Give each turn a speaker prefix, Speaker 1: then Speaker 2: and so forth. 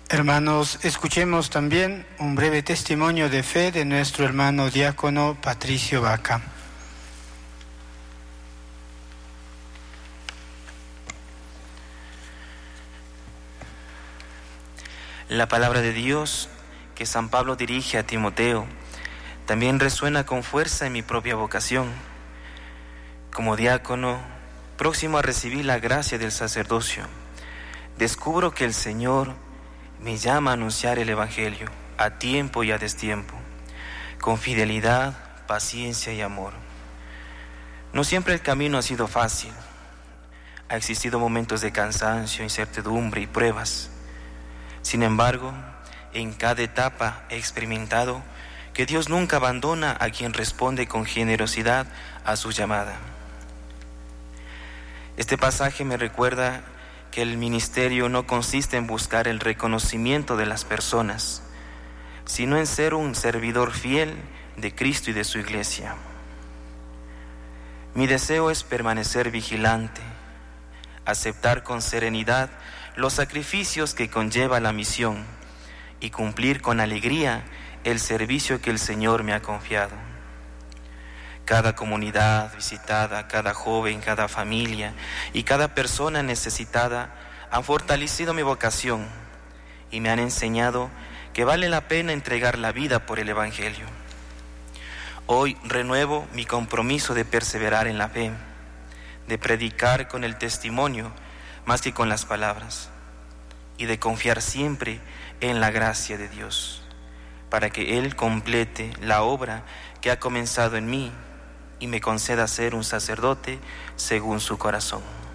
Speaker 1: Hermanos, escuchemos también un breve testimonio de fe de nuestro hermano diácono Patricio Vaca.
Speaker 2: La palabra de Dios que San Pablo dirige a Timoteo también resuena con fuerza en mi propia vocación. Como diácono, próximo a recibir la gracia del sacerdocio, descubro que el Señor me llama a anunciar el Evangelio a tiempo y a destiempo, con fidelidad, paciencia y amor. No siempre el camino ha sido fácil. Ha existido momentos de cansancio, incertidumbre y pruebas. Sin embargo, en cada etapa he experimentado que Dios nunca abandona a quien responde con generosidad a su llamada. Este pasaje me recuerda que el ministerio no consiste en buscar el reconocimiento de las personas, sino en ser un servidor fiel de Cristo y de su Iglesia. Mi deseo es permanecer vigilante, aceptar con serenidad los sacrificios que conlleva la misión y cumplir con alegría el servicio que el Señor me ha confiado. Cada comunidad visitada, cada joven, cada familia y cada persona necesitada han fortalecido mi vocación y me han enseñado que vale la pena entregar la vida por el Evangelio. Hoy renuevo mi compromiso de perseverar en la fe, de predicar con el testimonio más que con las palabras y de confiar siempre en la gracia de Dios, para que Él complete la obra que ha comenzado en mí y me conceda ser un sacerdote según su corazón.